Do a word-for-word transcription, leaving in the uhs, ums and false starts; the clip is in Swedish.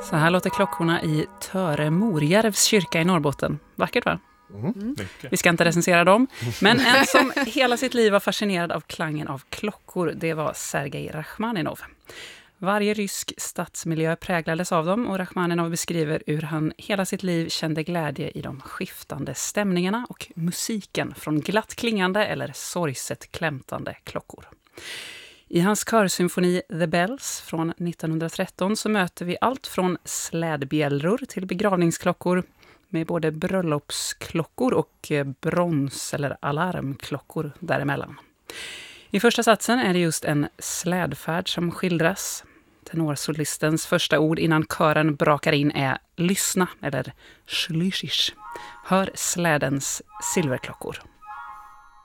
Så här låter klockorna i Töre Morjärvs kyrka i Norrbotten. Vackert, va? Mm. Vi ska inte recensera dem. Men en som hela sitt liv var fascinerad av klangen av klockor, det var Sergej Rachmaninov. Varje rysk stadsmiljö präglades av dem och Rachmaninov beskriver hur han hela sitt liv kände glädje i de skiftande stämningarna och musiken från glatt klingande eller sorgset klämtande klockor. I hans körsymfoni The Bells från nittonhundratretton så möter vi allt från slädbjällror till begravningsklockor med både bröllopsklockor och brons- eller alarmklockor däremellan. I första satsen är det just en slädfärd som skildras. Tenorsolistens första ord innan kören brakar in är lyssna eller slyschisch. Hör slädens silverklockor.